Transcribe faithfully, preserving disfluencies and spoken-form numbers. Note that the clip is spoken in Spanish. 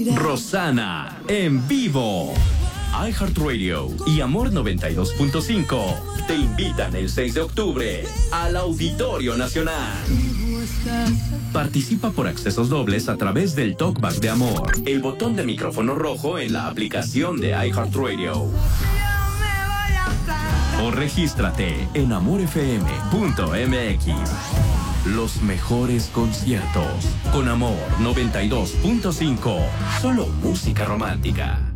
Rosana en vivo. iHeartRadio y Amor noventa y dos punto cinco te invitan el seis de octubre al Auditorio Nacional. Participa por accesos dobles a través del Talkback de Amor, el botón de micrófono rojo en la aplicación de iHeartRadio. O regístrate en amor f m punto m x. Los mejores conciertos con Amor noventa y dos punto cinco. Solo música romántica.